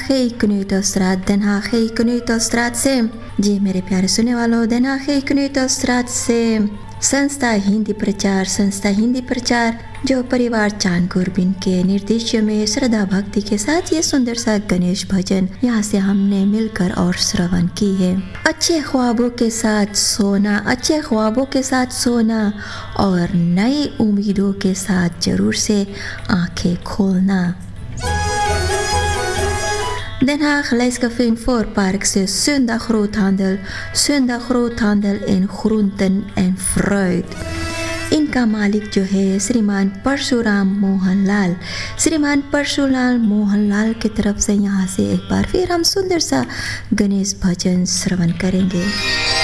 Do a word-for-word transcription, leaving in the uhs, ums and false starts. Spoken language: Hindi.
Haag Kneutelstraat, Den Haag Kneutelstraat से। जी मेरे प्यारे सुनने वालों, Den Haag Kneutelstraat से संस्था हिंदी प्रचार संस्था हिंदी प्रचार जो परिवार चांद गुरबिन के निर्देशन में श्रद्धा भक्ति के साथ ये सुंदर सा गणेश भजन यहाँ से हमने मिलकर और श्रवण की है। अच्छे ख्वाबों के साथ सोना, अच्छे ख्वाबों के साथ सोना और नई उम्मीदों के साथ जरूर से आंखें खोलना। Den Haag Lijscafé Voorpark से Sundag Groothandel, Sundag Groothandel in groenten en fruit। इनका मालिक जो है श्रीमान परशुराम मोहनलाल, श्रीमान परशुराम मोहनलाल की तरफ से यहाँ से एक बार फिर हम सुंदर सा गणेश भजन श्रवण करेंगे।